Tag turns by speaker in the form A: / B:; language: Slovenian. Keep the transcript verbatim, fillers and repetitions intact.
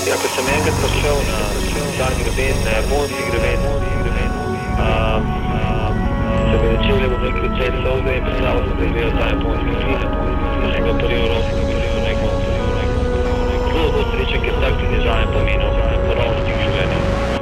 A: Ja, ko sem enkrat prišel na ta greben, na japonski greben, um, sem začel, da bom rekel, cel solze in predstavil sem, da izgleda ta